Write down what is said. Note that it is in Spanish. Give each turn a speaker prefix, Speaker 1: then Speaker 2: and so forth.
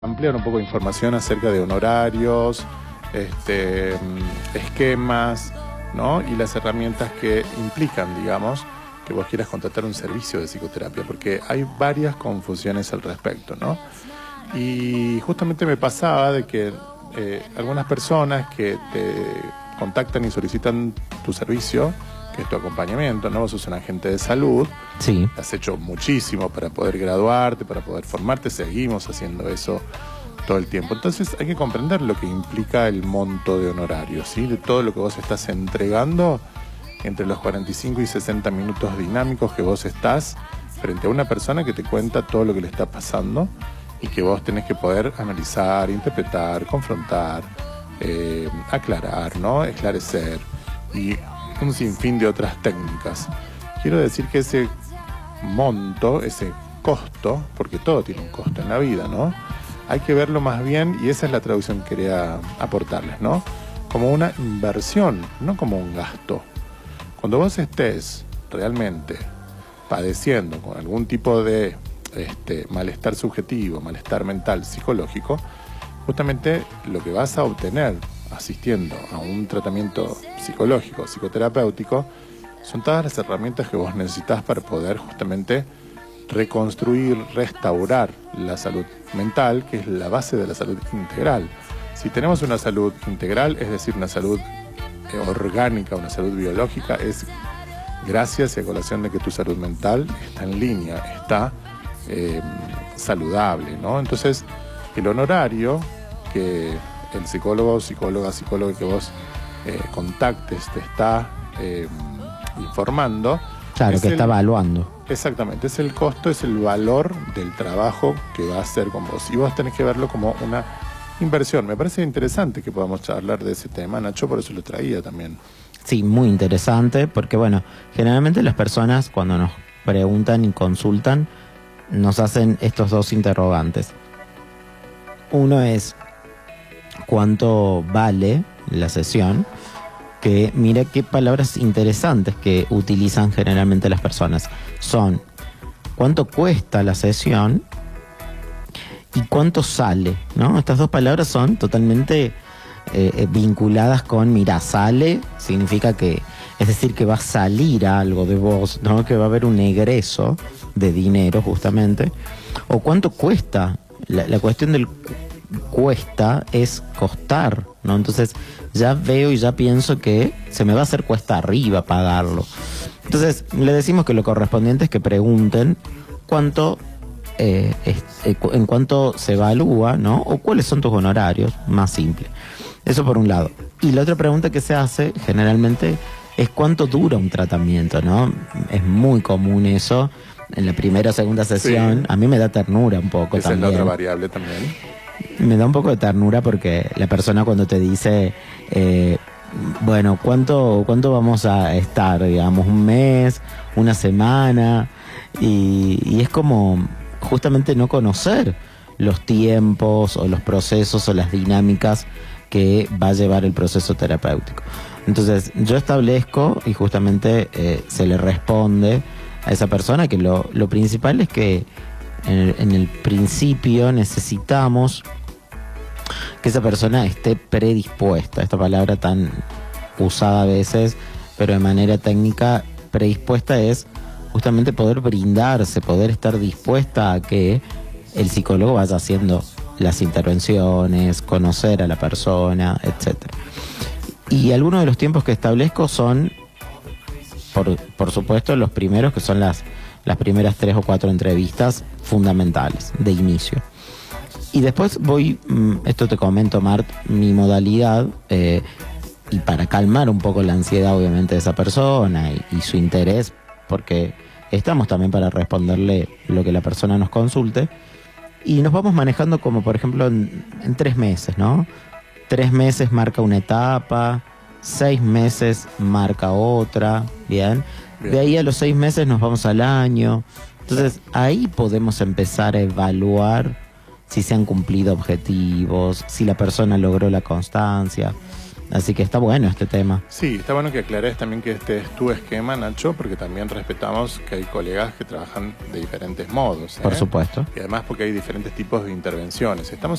Speaker 1: Ampliar un poco de información acerca de honorarios, esquemas, ¿no? Y las herramientas que implican, digamos, que vos quieras contratar un servicio de psicoterapia, porque hay varias confusiones al respecto, ¿no? Y justamente me pasaba de que algunas personas que te contactan y solicitan tu servicio, que es tu acompañamiento, ¿no? Vos sos un agente de salud.
Speaker 2: Sí.
Speaker 1: Has hecho muchísimo para poder graduarte, para poder formarte, seguimos haciendo eso todo el tiempo. Entonces hay que comprender lo que implica el monto de honorarios, ¿sí? De todo lo que vos estás entregando entre los 45 y 60 minutos dinámicos que vos estás frente a una persona que te cuenta todo lo que le está pasando y que vos tenés que poder analizar, interpretar, confrontar, aclarar, ¿no? Esclarecer y un sinfín de otras técnicas. Quiero decir que ese monto, ese costo, porque todo tiene un costo en la vida, ¿no? Hay que verlo más bien, y esa es la traducción que quería aportarles, ¿no? Como una inversión, no como un gasto. Cuando vos estés realmente padeciendo con algún tipo de malestar subjetivo, malestar mental, psicológico, justamente lo que vas a obtener asistiendo a un tratamiento psicológico, psicoterapéutico, son todas las herramientas que vos necesitas para poder justamente reconstruir, restaurar la salud mental, que es la base de la salud integral. Si tenemos una salud integral, es decir, una salud orgánica, una salud biológica, es gracias y a colación de que tu salud mental está en línea, está saludable, ¿no? Entonces, el honorario que el psicólogo que vos contactes te está informando.
Speaker 2: Claro, que está evaluando.
Speaker 1: Exactamente, es el costo, es el valor del trabajo que va a hacer con vos. Y vos tenés que verlo como una inversión. Me parece interesante que podamos hablar de ese tema, Nacho, por eso lo traía también.
Speaker 2: Sí, muy interesante, porque bueno, generalmente las personas cuando nos preguntan y consultan, nos hacen estos dos interrogantes. Uno es, ¿cuánto vale la sesión? Que mira qué palabras interesantes que utilizan generalmente las personas. Son, ¿cuánto cuesta la sesión? Y ¿cuánto sale? ¿No? Estas dos palabras son totalmente vinculadas con, mira, sale, significa que, es decir, que va a salir algo de vos, ¿no? Que va a haber un egreso de dinero justamente. O ¿cuánto cuesta? La cuestión del cuesta es costar, ¿no? Entonces ya veo y ya pienso que se me va a hacer cuesta arriba pagarlo. Entonces le decimos que lo correspondiente es que pregunten cuánto en cuánto se evalúa, ¿no? O cuáles son tus honorarios, más simple. Eso por un lado. Y la otra pregunta que se hace generalmente es cuánto dura un tratamiento, ¿no? Es muy común eso. En la primera o segunda sesión, sí. A mí me da ternura un poco.
Speaker 1: Esa
Speaker 2: también.
Speaker 1: Es la otra variable también.
Speaker 2: Me da un poco de ternura porque la persona cuando te dice, bueno, ¿cuánto vamos a estar? Digamos, un mes, una semana, y es como justamente no conocer los tiempos o los procesos o las dinámicas que va a llevar el proceso terapéutico. Entonces, yo establezco y justamente se le responde a esa persona que lo principal es que en el principio necesitamos que esa persona esté predispuesta, esta palabra tan usada a veces, pero de manera técnica, predispuesta es justamente poder brindarse, poder estar dispuesta a que el psicólogo vaya haciendo las intervenciones, conocer a la persona, etcétera. Y algunos de los tiempos que establezco son, por supuesto, los primeros, que son las primeras 3 o 4 entrevistas fundamentales de inicio. Y después voy, esto te comento, Mart, mi modalidad, y para calmar un poco la ansiedad, obviamente, de esa persona y su interés, porque estamos también para responderle lo que la persona nos consulte, y nos vamos manejando como, por ejemplo, en 3 meses, ¿no? 3 meses marca una etapa, 6 meses marca otra, ¿bien? De ahí a los 6 meses nos vamos al año. Entonces, ahí podemos empezar a evaluar si se han cumplido objetivos, si la persona logró la constancia. Así que está bueno este tema.
Speaker 1: Sí, está bueno que aclares también que este es tu esquema, Nacho, porque también respetamos que hay colegas que trabajan de diferentes modos.
Speaker 2: Por supuesto.
Speaker 1: Y además porque hay diferentes tipos de intervenciones. Estamos